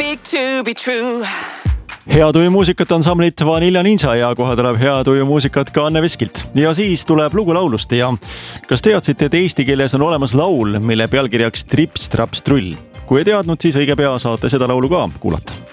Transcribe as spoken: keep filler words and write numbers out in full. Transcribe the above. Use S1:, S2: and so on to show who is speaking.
S1: big to be true.
S2: Hea tuju muusikat ansamblit Vanilla Ninja ja kohe tuleb hea tuju muusikat ka Anne Veskilt. Ja siis tuleb lugu laulust ja kas teadsite, et eesti keeles on olemas laul, mille pealkirjaks Trips, traps, trull? Kui ei teadnud, siis õige pea saate seda laulu ka kuulata.